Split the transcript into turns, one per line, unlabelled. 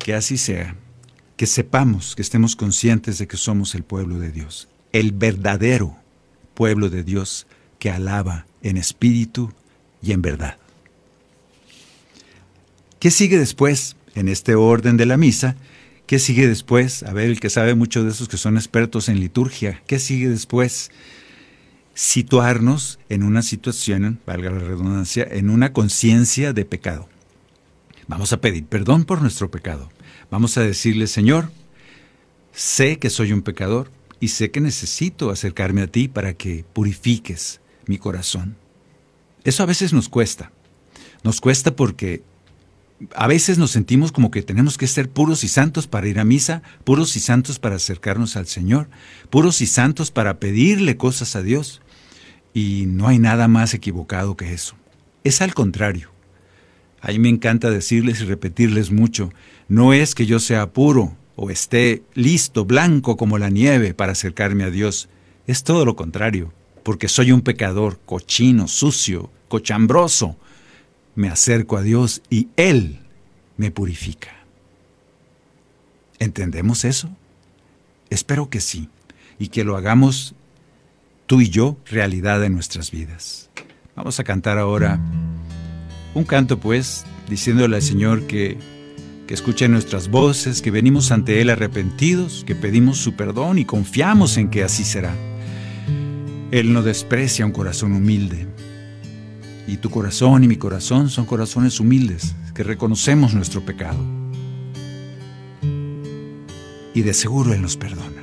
Que así sea, que sepamos, que estemos conscientes de que somos el pueblo de Dios, el verdadero pueblo de Dios que alaba en espíritu y en verdad. ¿Qué sigue después en este orden de la misa? ¿Qué sigue después? A ver, el que sabe mucho de esos que son expertos en liturgia, ¿qué sigue después? Situarnos en una situación, valga la redundancia, en una conciencia de pecado. Vamos a pedir perdón por nuestro pecado. Vamos a decirle, Señor, sé que soy un pecador y sé que necesito acercarme a ti para que purifiques mi corazón. Eso a veces nos cuesta. Nos cuesta porque a veces nos sentimos como que tenemos que ser puros y santos para ir a misa, puros y santos para acercarnos al Señor, puros y santos para pedirle cosas a Dios. Y no hay nada más equivocado que eso. Es al contrario. A mí me encanta decirles y repetirles mucho, no es que yo sea puro o esté listo, blanco como la nieve para acercarme a Dios. Es todo lo contrario, porque soy un pecador, cochino, sucio, cochambroso. Me acerco a Dios y Él me purifica. ¿Entendemos eso? Espero que sí, y que lo hagamos tú y yo realidad en nuestras vidas. Vamos a cantar ahora un canto, pues, diciéndole al Señor que escuche nuestras voces, que venimos ante Él arrepentidos, que pedimos su perdón y confiamos en que así será. Él no desprecia un corazón humilde. Y tu corazón y mi corazón son corazones humildes, que reconocemos nuestro pecado. Y de seguro Él nos perdona.